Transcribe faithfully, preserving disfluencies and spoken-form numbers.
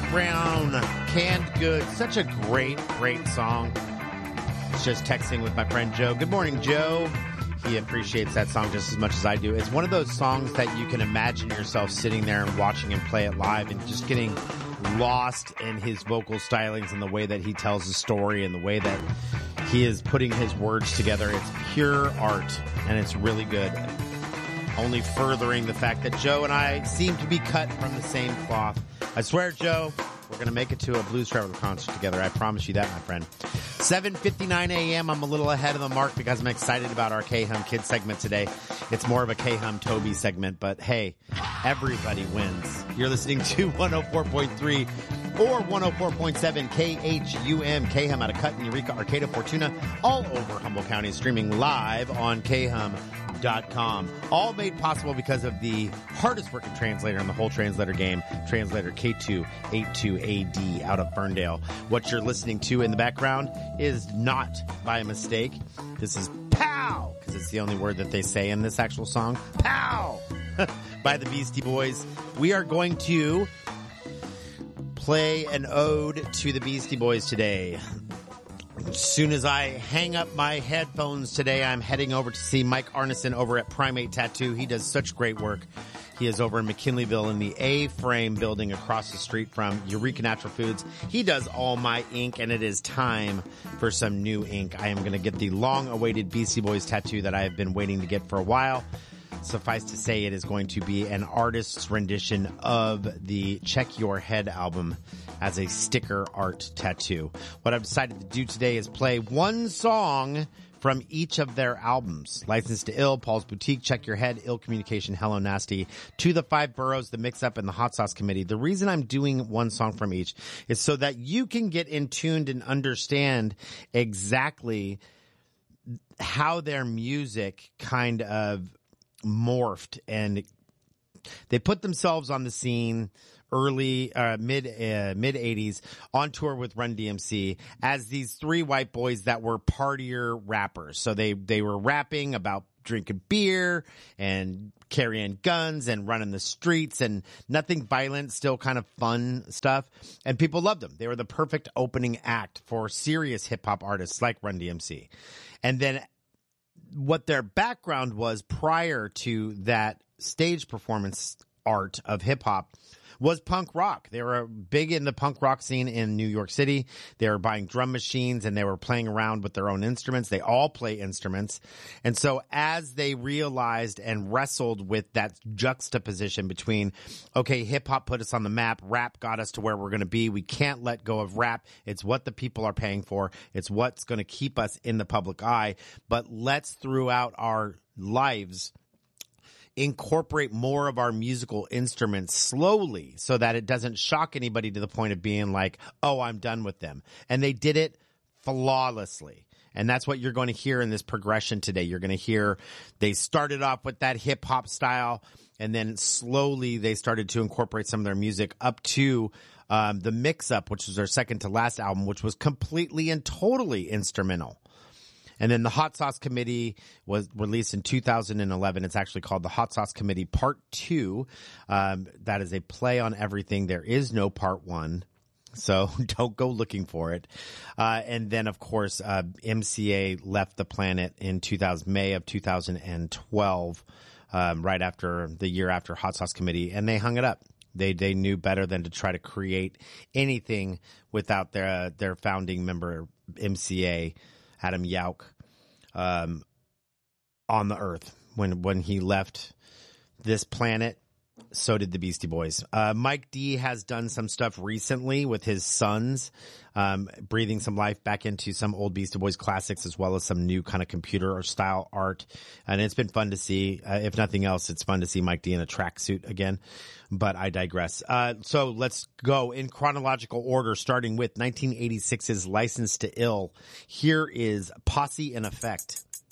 Brown, Canned Goods. Such a great, great song. Just texting with my friend Joe. Good morning, Joe. He appreciates that song just as much as I do. It's one of those songs that you can imagine yourself sitting there and watching him play it live and just getting lost in his vocal stylings and the way that he tells the story and the way that he is putting his words together. It's pure art, and it's really good. Only furthering the fact that Joe and I seem to be cut from the same cloth. I swear, Joe, we're going to make it to a Blues Traveler concert together. I promise you that, my friend. seven fifty-nine a.m. I'm a little ahead of the mark because I'm excited about our K-Hum Kids segment today. It's more of a K-Hum Toby segment, but hey, everybody wins. You're listening to one oh four point three or one oh four point seven K H U M, K-Hum out of Cut, Eureka, Arcata, Fortuna, all over Humboldt County, streaming live on K Hum dot com. All made possible because of the hardest working translator in the whole translator game, translator K two eighty-two A D out of Ferndale. What you're listening to in the background is not by mistake. This is POW, because it's the only word that they say in this actual song. POW! By the Beastie Boys. We are going to play an ode to the Beastie Boys today. As soon as I hang up my headphones today, I'm heading over to see Mike Arneson over at Primate Tattoo. He does such great work. He is over in McKinleyville in the A-Frame building across the street from Eureka Natural Foods. He does all my ink, and it is time for some new ink. I am going to get the long-awaited Beastie Boys tattoo that I have been waiting to get for a while. Suffice to say, it is going to be an artist's rendition of the Check Your Head album as a sticker art tattoo. What I've decided to do today is play one song from each of their albums. Licensed to Ill, Paul's Boutique, Check Your Head, Ill Communication, Hello Nasty, To the Five Boroughs, The Mix-Up, and The Hot Sauce Committee. The reason I'm doing one song from each is so that you can get in tuned and understand exactly how their music kind of morphed, and they put themselves on the scene early, uh, mid, uh, mid eighties on tour with Run D M C as these three white boys that were partier rappers. So they, they were rapping about drinking beer and carrying guns and running the streets and nothing violent, still kind of fun stuff. And people loved them. They were the perfect opening act for serious hip hop artists like Run D M C. And then what their background was prior to that stage performance art of hip hop was punk rock. They were big in the punk rock scene in New York City. They were buying drum machines and they were playing around with their own instruments. They all play instruments. And so as they realized and wrestled with that juxtaposition between, okay, hip hop put us on the map, rap got us to where we're going to be. We can't let go of rap. It's what the people are paying for. It's what's going to keep us in the public eye. But let's throughout our lives incorporate more of our musical instruments slowly so that it doesn't shock anybody to the point of being like, oh, I'm done with them. And they did it flawlessly. And that's what you're going to hear in this progression today. You're going to hear they started off with that hip hop style, and then slowly they started to incorporate some of their music up to um, the Mix-Up, which was their second to last album, which was completely and totally instrumental. And then the Hot Sauce Committee was released in two thousand eleven. It's actually called the Hot Sauce Committee Part two. Um, that is a play on everything. There is no Part one. So don't go looking for it. Uh, and then, of course, uh, M C A left the planet in two thousand, May of two thousand twelve, um, right after the year after Hot Sauce Committee, and they hung it up. They they knew better than to try to create anything without their their founding member M C A, Adam Yauch, um, on the earth. When when he left this planet, so did the Beastie Boys. Uh, Mike D has done some stuff recently with his sons, um, breathing some life back into some old Beastie Boys classics as well as some new kind of computer or style art. And it's been fun to see. Uh, if nothing else, it's fun to see Mike D in a tracksuit again. But I digress. Uh, so let's go in chronological order, starting with nineteen eighty-six's License to Ill. Here is Posse in Effect.